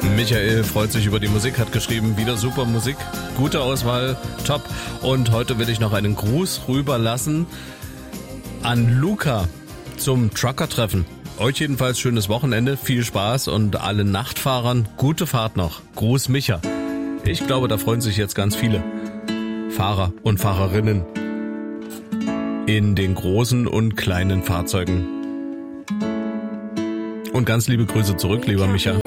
Michael freut sich über die Musik, hat geschrieben, wieder super Musik, gute Auswahl, top. Und heute will ich noch einen Gruß rüberlassen an Luca zum Trucker-Treffen. Euch jedenfalls schönes Wochenende, viel Spaß und allen Nachtfahrern gute Fahrt noch. Gruß Micha. Ich glaube, da freuen sich jetzt ganz viele Fahrer und Fahrerinnen in den großen und kleinen Fahrzeugen. Und ganz liebe Grüße zurück, lieber Micha.